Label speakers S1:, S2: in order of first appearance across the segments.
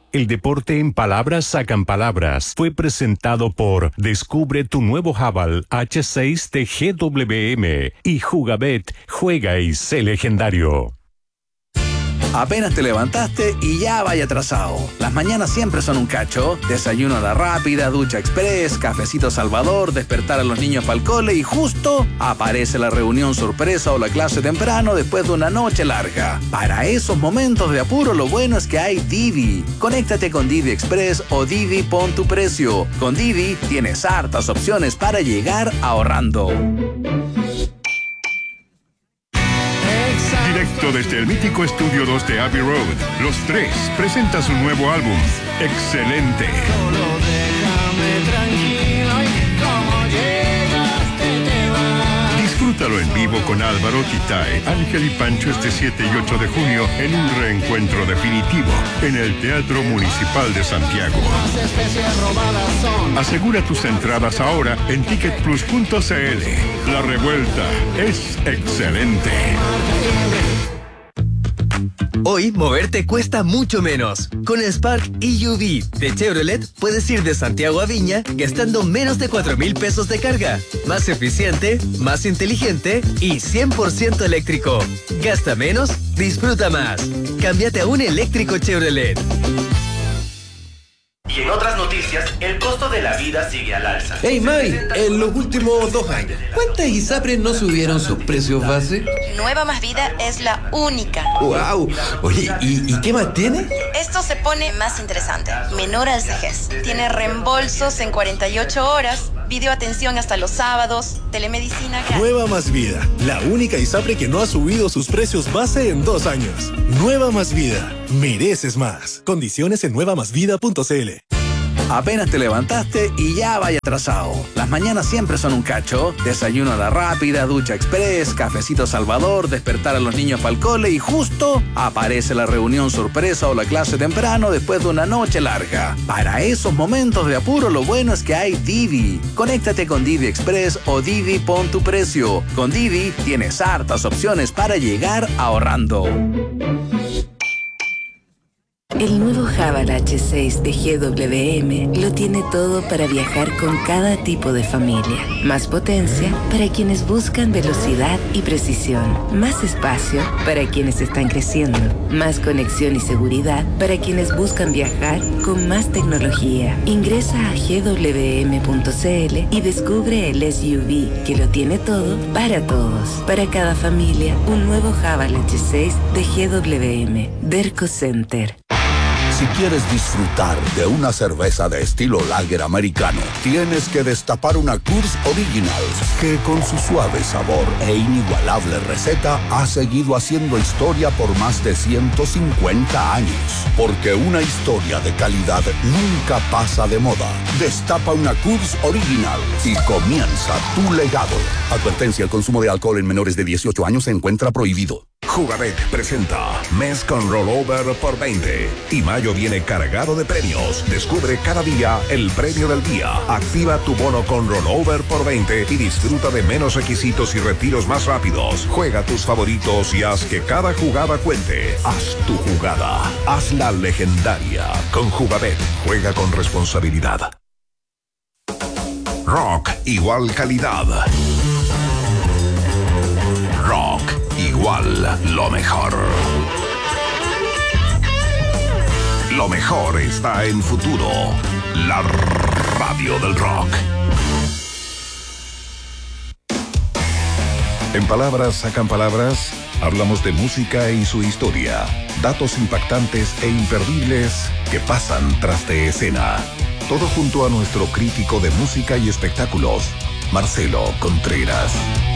S1: El deporte en palabras sacan palabras. Fue presentado por Descubre tu nuevo Haval H6 de GWM y Jugabet, juega y sé legendario.
S2: Apenas te levantaste y ya vaya atrasado. Las mañanas siempre son un cacho. Desayuno a la rápida, ducha express, cafecito Salvador, despertar a los niños para el cole y justo aparece la reunión sorpresa o la clase temprano después de una noche larga. Para esos momentos de apuro lo bueno es que hay Didi. Conéctate con Didi Express o Didi Pon tu Precio. Con Didi tienes hartas opciones para llegar ahorrando.
S3: Directo desde el mítico Estudio 2 de Abbey Road, Los Tres presenta su nuevo álbum, Excelente.
S4: Solo déjame tranquilo y como llegaste te vas.
S3: Disfrútalo en vivo con Álvaro, Titae, Ángel y Pancho este 7 y 8 de junio en un reencuentro definitivo en el Teatro Municipal de Santiago.
S4: Las especies robadas son.
S3: Asegura tus entradas ahora en ticketplus.cl. La revuelta es excelente.
S5: Hoy, moverte cuesta mucho menos. Con el Spark EUV de Chevrolet, puedes ir de Santiago a Viña gastando menos de 4,000 pesos de carga. Más eficiente, más inteligente y 100% eléctrico. Gasta menos, disfruta más. Cámbiate a un eléctrico Chevrolet.
S6: Y en otras noticias, el costo de la vida sigue al alza.
S7: Hey May, en los últimos 2 años, ¿cuántas ISAPRES no subieron sus precios base?
S8: Nueva Más Vida es la única.
S7: ¡Wow! Oye, ¿y qué más tiene?
S8: Esto se pone más interesante. Menor al CEGES. Tiene reembolsos en 48 horas, videoatención hasta los sábados, telemedicina gratis.
S9: Nueva Más Vida, la única ISAPRE que no ha subido sus precios base en 2 años. Nueva Más Vida, mereces más. Condiciones en nuevamásvida.cl.
S2: Apenas te levantaste y ya vaya atrasado. Las mañanas siempre son un cacho. Desayuno a la rápida, ducha express, cafecito Salvador, despertar a los niños para el cole y justo aparece la reunión sorpresa o la clase temprano después de una noche larga. Para esos momentos de apuro lo bueno es que hay Didi. Conéctate con Didi Express o Didi Pon tu Precio. Con Didi tienes hartas opciones para llegar ahorrando.
S10: El nuevo Haval H6 de GWM lo tiene todo para viajar con cada tipo de familia. Más potencia para quienes buscan velocidad y precisión. Más espacio para quienes están creciendo. Más conexión y seguridad para quienes buscan viajar con más tecnología. Ingresa a gwm.cl y descubre el SUV que lo tiene todo para todos. Para cada familia, un nuevo Haval H6 de GWM. Derco Center.
S11: Si quieres disfrutar de una cerveza de estilo lager americano, tienes que destapar una Coors Original, que con su suave sabor e inigualable receta ha seguido haciendo historia por más de 150 años. Porque una historia de calidad nunca pasa de moda. Destapa una Coors Original y comienza tu legado. Advertencia: el consumo de alcohol en menores de 18 años se encuentra prohibido.
S12: Jugabet presenta Mes con Rollover por 20 y mayo viene cargado de premios. Descubre cada día el premio del día. Activa tu bono con Rollover por 20 y disfruta de menos requisitos y retiros más rápidos. Juega tus favoritos y haz que cada jugada cuente. Haz tu jugada. Hazla legendaria. Con Jugabet. Juega con responsabilidad. Rock igual calidad. Rock igual lo mejor. Lo mejor está en Futuro, la radio del rock. En Palabras Sacan Palabras, hablamos de música y su historia. Datos impactantes e imperdibles que pasan tras de escena. Todo junto a nuestro crítico de música y espectáculos, Marcelo Contreras.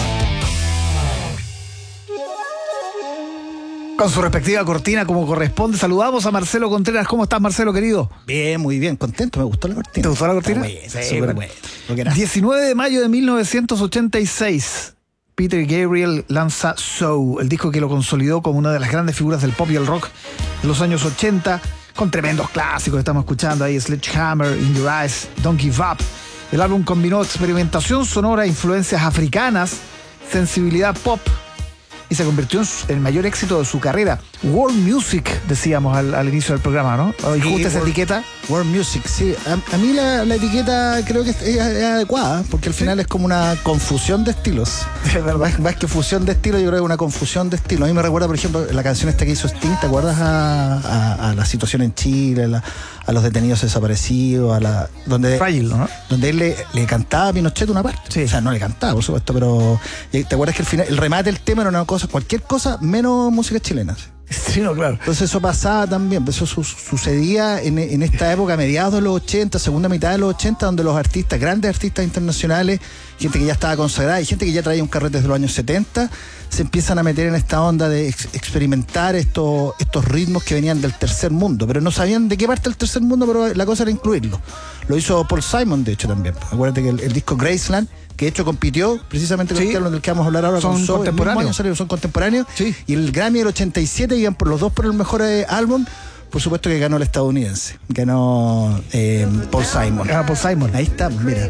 S13: Con su respectiva cortina como corresponde, saludamos a Marcelo Contreras. ¿Cómo estás, Marcelo, querido?
S14: Bien, muy bien, contento, me gustó la cortina.
S13: ¿Te gustó la cortina?
S14: Sí, súper bueno.
S13: 19 de mayo de 1986, Peter Gabriel lanza So, el disco que lo consolidó como una de las grandes figuras del pop y el rock de los años 80, con tremendos clásicos. Estamos escuchando ahí Sledgehammer, In Your Eyes, Don't Give Up. El álbum combinó experimentación sonora, influencias africanas, sensibilidad pop y se convirtió en el mayor éxito de su carrera. World Music, decíamos al inicio del programa, ¿no? Y justo esa etiqueta.
S14: World Music, sí. A mí la etiqueta creo que es adecuada, porque al final es como una confusión de estilos.
S13: Es verdad.
S14: Más que fusión de estilos, yo creo que es una confusión de estilos. A mí me recuerda, por ejemplo, la canción esta que hizo Sting, ¿te acuerdas? A la situación en Chile, a los detenidos desaparecidos, donde
S13: Frágil, ¿no?
S14: Donde él le cantaba a Pinochet una parte.
S13: Sí.
S14: O sea, no le cantaba, por supuesto, pero ¿te acuerdas que al final el remate del tema era una cosa, cualquier cosa menos música chilena?
S13: Sí, no, claro.
S14: Entonces eso pasaba también, eso sucedía en esta época, mediados de los 80, segunda mitad de los 80, donde los artistas, grandes artistas internacionales, gente que ya estaba consagrada y gente que ya traía un carrete desde los años 70, se empiezan a meter en esta onda de experimentar estos ritmos que venían del tercer mundo, pero no sabían de qué parte del tercer mundo, pero la cosa era incluirlo. Lo hizo Paul Simon, de hecho, también. Acuérdate que el disco Graceland, que de hecho compitió precisamente con el que vamos a hablar ahora,
S13: son contemporáneos.
S14: Son contemporáneos. Sí. Y el Grammy del 87 iban por los dos por el mejor álbum. Por supuesto que ganó el estadounidense. Ganó Paul Simon.
S13: Paul Simon.
S14: Ahí está, mira.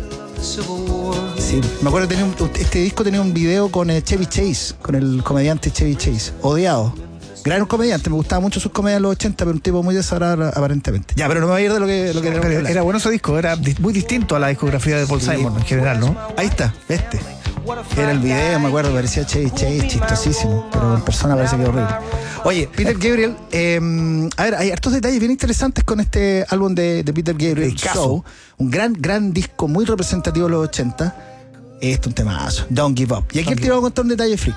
S14: Sí, me acuerdo que este disco tenía un video con Chevy Chase, con el comediante Chevy Chase. Odiado. Gran comediante, me gustaba mucho sus comedias en los 80, pero un tipo muy desagradable aparentemente. Ya, pero no me voy a ir de lo que
S13: era bueno ese disco, era muy distinto a la discografía de Paul Simon en general, ¿no?
S14: Ahí está, era el video, me acuerdo, parecía Chevy Chase, chistosísimo, pero en persona parece que es horrible. Oye, Peter Gabriel, a ver, hay hartos detalles bien interesantes con este álbum de Peter Gabriel, So, un gran disco, muy representativo de los 80. Esto es un temazo, Don't Give Up. Y aquí te voy a contar un detalle freak.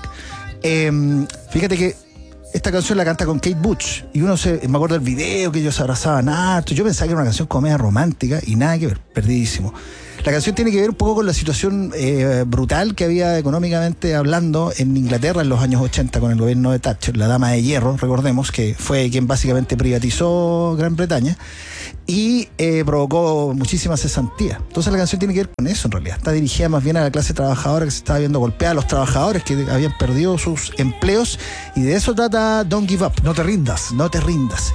S14: Fíjate que esta canción la canta con Kate Bush y me acuerdo del video que ellos se abrazaban harto. Yo pensaba que era una canción comedia romántica y nada que ver, perdidísimo. La canción tiene que ver un poco con la situación brutal que había económicamente hablando en Inglaterra en los años 80 con el gobierno de Thatcher, la dama de hierro, recordemos, que fue quien básicamente privatizó Gran Bretaña y provocó muchísima cesantía. Entonces la canción tiene que ver con eso en realidad. Está dirigida más bien a la clase trabajadora que se estaba viendo golpeada, a los trabajadores que habían perdido sus empleos, y de eso trata Don't Give Up.
S13: No te rindas.
S14: No te rindas.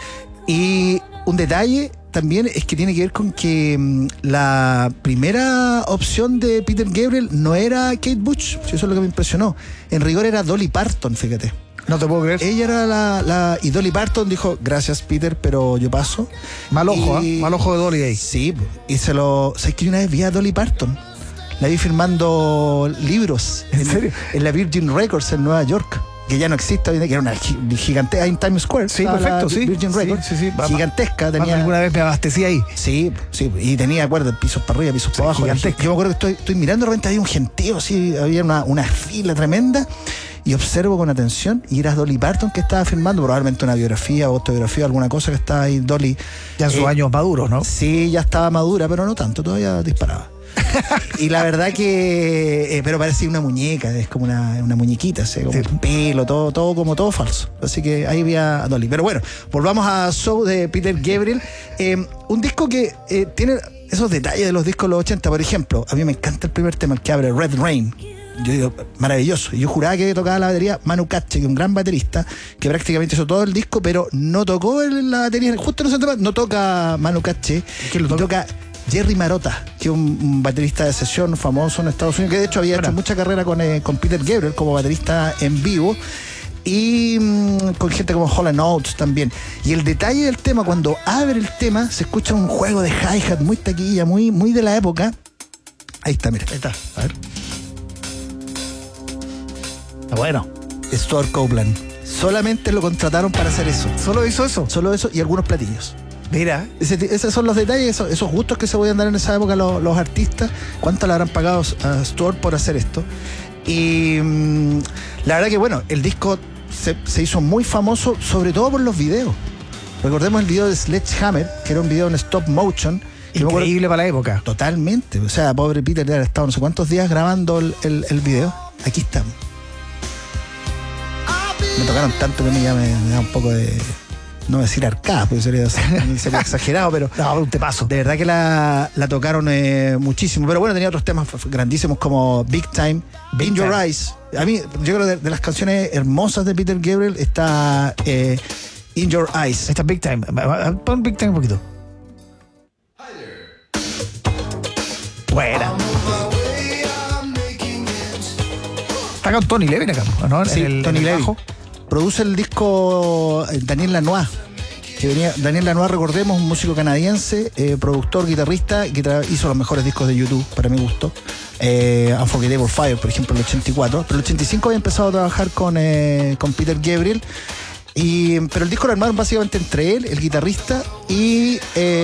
S14: Y un detalle también es que tiene que ver con que la primera opción de Peter Gabriel no era Kate Bush, eso es lo que me impresionó. En rigor era Dolly Parton, fíjate.
S13: No te puedo creer.
S14: Ella era y Dolly Parton dijo, gracias Peter, pero yo paso.
S13: Mal ojo de Dolly ahí.
S14: Sí, y ¿sabes que yo una vez vi a Dolly Parton? La vi firmando libros.
S13: ¿En serio?
S14: En la Virgin Records en Nueva York, que ya no existe, que era una gigantesca en Times Square.
S13: Sí, perfecto, sí.
S14: Virgin Records,
S13: sí.
S14: Gigantesca.
S13: Alguna vez me abastecí ahí.
S14: Sí, y tenía, acuerdo, pisos para arriba, pisos para abajo.
S13: Gigantesca.
S14: Yo me acuerdo que estoy mirando, de repente había un gentío, así, había una fila tremenda, y observo con atención, y era Dolly Parton que estaba firmando, probablemente una biografía o autobiografía, alguna cosa que estaba ahí, Dolly.
S13: Ya en sus años maduros, ¿no?
S14: Sí, ya estaba madura, pero no tanto, todavía disparaba. Y la verdad que pero parecía una muñeca, es como una muñequita, como un pelo, todo falso. Así que ahí vi a Dolly. Pero bueno, volvamos a So de Peter Gabriel, un disco que tiene esos detalles de los discos de los 80. Por ejemplo, a mí me encanta el primer tema, el que abre, Red Rain. Yo digo, maravilloso. Y yo juraba que tocaba la batería Manu Katché, que es un gran baterista, que prácticamente hizo todo el disco, pero no tocó la batería. Justo en ese tema no toca Manu Katché, que toca Jerry Marotta, que es un baterista de sesión famoso en Estados Unidos, que de hecho había hecho mucha carrera con Peter Gabriel como baterista en vivo, y con gente como Hall & Oates también. Y el detalle del tema, cuando abre el tema, se escucha un juego de hi-hat muy taquilla, muy de la época. Ahí está, mira.
S13: Ahí está, a ver. Está bueno.
S14: Stuart Copeland. Solamente lo contrataron para hacer eso.
S13: ¿Solo hizo eso?
S14: Solo eso y algunos platillos.
S13: Mira,
S14: esos son los detalles, esos gustos que se podían dar en esa época los artistas. ¿Cuánto le habrán pagado a Stuart por hacer esto? Y la verdad que bueno, el disco se hizo muy famoso, sobre todo por los videos. Recordemos el video de Sledgehammer, que era un video en stop motion.
S13: Increíble para la época.
S14: Totalmente. O sea, pobre Peter ya ha estado no sé cuántos días grabando el video. Aquí estamos. Me tocaron tanto que a mí ya me da un poco de... No voy a decir arcada, porque sería exagerado, pero
S13: no, un tepazo.
S14: De verdad que la tocaron muchísimo. Pero bueno, tenía otros temas grandísimos como Big Time, In Your Eyes. A mí, yo creo que de las canciones hermosas de Peter Gabriel está In Your Eyes.
S13: Está Big Time. Pon Big Time un poquito. Buena. Está con Tony Levin acá, ¿no?
S14: Sí, Tony Levin. Produce el disco Daniel Lanois. Daniel Lanois, recordemos, un músico canadiense, productor, guitarrista, que hizo los mejores discos de YouTube, para mi gusto. Unforgettable Fire, por ejemplo, en el 84. Pero en el 85 había empezado a trabajar con Peter Gabriel. Pero el disco lo armaron básicamente entre él, el guitarrista, y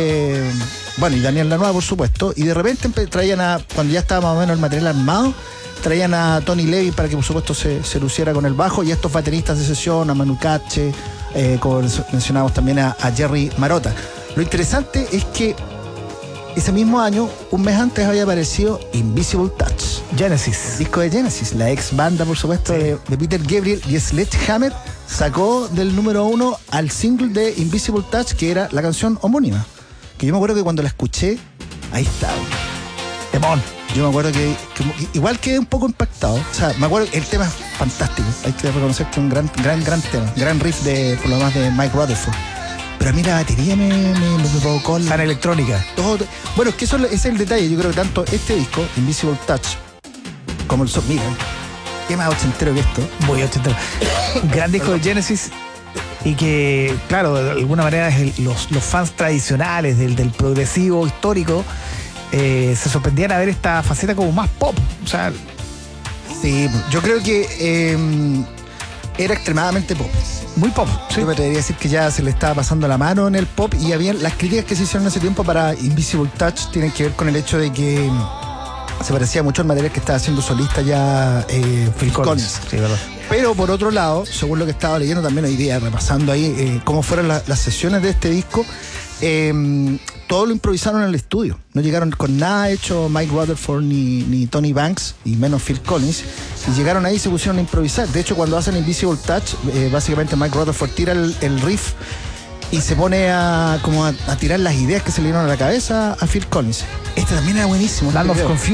S14: Daniel Lanois, por supuesto. Y de repente traían cuando ya estaba más o menos el material armado, traían a Tony Levin para que por supuesto se luciera con el bajo, y a estos bateristas de sesión, a Manu Katché, como mencionamos también a Jerry Marotta. Lo interesante es que ese mismo año, un mes antes, había aparecido Invisible Touch.
S13: Genesis.
S14: El disco de Genesis, la ex banda, por supuesto, de Peter Gabriel, y Sledgehammer sacó del número 1 al single de Invisible Touch, que era la canción homónima. Que yo me acuerdo que cuando la escuché, ahí estaba.
S13: Demon.
S14: Yo me acuerdo que igual quedé un poco impactado. O sea, me acuerdo que el tema es fantástico. Hay que reconocer que es un gran tema. Gran riff por lo demás de Mike Rutherford. Pero a mí la batería me provocó
S13: tan electrónica.
S14: Todo. Bueno, es que ese es el detalle. Yo creo que tanto este disco, Invisible Touch, como el Mira, qué más ochentero que esto.
S13: Muy ochentero. Un gran disco de Genesis. Y que, claro, de alguna manera los fans tradicionales del progresivo histórico se sorprendían a ver esta faceta como más pop. O sea,
S14: sí, yo creo que era extremadamente pop.
S13: Muy pop. Sí.
S14: Yo me atrevería a decir que ya se le estaba pasando la mano en el pop, y habían las críticas que se hicieron hace tiempo para Invisible Touch tienen que ver con el hecho de que se parecía mucho al material que estaba haciendo solista ya Phil Collins.
S13: Sí, verdad.
S14: Pero por otro lado, según lo que estaba leyendo también hoy día, repasando ahí cómo fueron las sesiones de este disco, todo lo improvisaron en el estudio. No llegaron con nada hecho Mike Rutherford ni Tony Banks, y menos Phil Collins. Y llegaron ahí y se pusieron a improvisar. De hecho, cuando hacen Invisible Touch, básicamente Mike Rutherford tira el riff y se pone a tirar las ideas que se le dieron a la cabeza a Phil Collins. Este también era buenísimo.
S13: Land of Confusion.